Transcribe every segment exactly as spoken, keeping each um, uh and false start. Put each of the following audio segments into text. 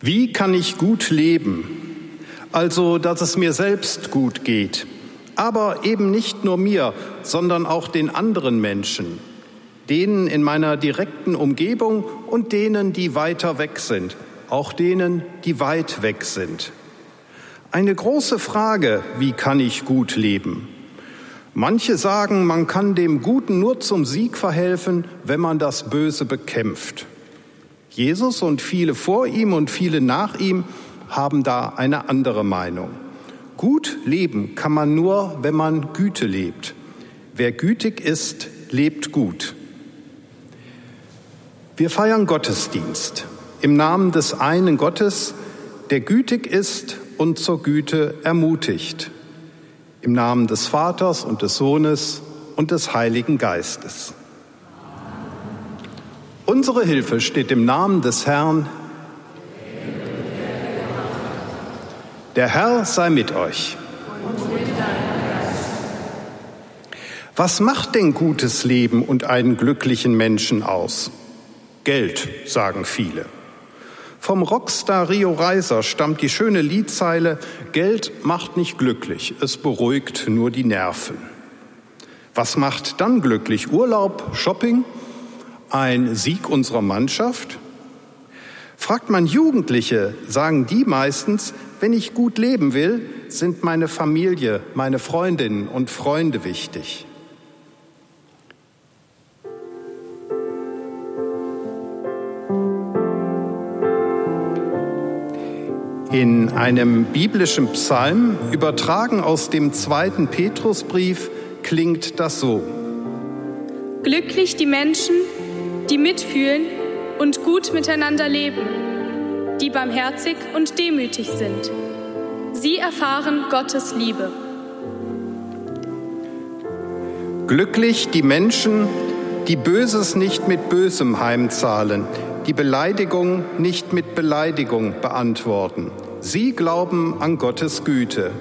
Wie kann ich gut leben? Also, dass es mir selbst gut geht, aber eben nicht nur mir, sondern auch den anderen Menschen, denen in meiner direkten Umgebung und denen, die weiter weg sind, auch denen, die weit weg sind. Eine große Frage, wie kann ich gut leben? Manche sagen, man kann dem Guten nur zum Sieg verhelfen, wenn man das Böse bekämpft. Jesus und viele vor ihm und viele nach ihm haben da eine andere Meinung. Gut leben kann man nur, wenn man Güte lebt. Wer gütig ist, lebt gut. Wir feiern Gottesdienst im Namen des einen Gottes, der gütig ist und zur Güte ermutigt. Im Namen des Vaters und des Sohnes und des Heiligen Geistes. Unsere Hilfe steht im Namen des Herrn. Der Herr sei mit euch. Was macht denn gutes Leben und einen glücklichen Menschen aus? Geld, sagen viele. Vom Rockstar Rio Reiser stammt die schöne Liedzeile: Geld macht nicht glücklich, es beruhigt nur die Nerven. Was macht dann glücklich? Urlaub, Shopping? Ein Sieg unserer Mannschaft? Fragt man Jugendliche, sagen die meistens, wenn ich gut leben will, sind meine Familie, meine Freundinnen und Freunde wichtig. In einem biblischen Psalm, übertragen aus dem zweiten Petrusbrief, klingt das so: Glücklich die Menschen, die mitfühlen und gut miteinander leben, die barmherzig und demütig sind. Sie erfahren Gottes Liebe. Glücklich die Menschen, die Böses nicht mit Bösem heimzahlen, die Beleidigung nicht mit Beleidigung beantworten. Sie glauben an Gottes Güte.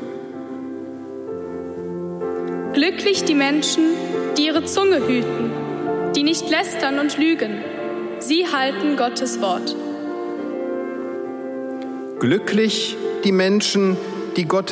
Glücklich die Menschen, die ihre Zunge hüten, die nicht lästern und lügen. Sie halten Gottes Wort. Glücklich die Menschen, die Gottes